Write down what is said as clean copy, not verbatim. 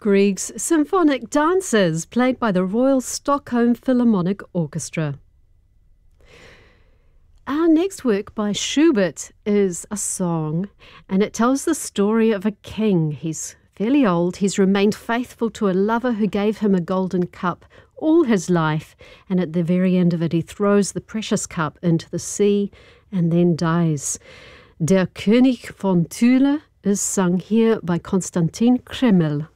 Grieg's Symphonic Dances, played by the Royal Stockholm Philharmonic Orchestra. Our next work by Schubert is a song, and it tells the story of a king. He's fairly old. He's remained faithful to a lover who gave him a golden cup all his life, and at the very end of it he throws the precious cup into the sea and then dies. Der König von Thule is sung here by Konstantin Kreml.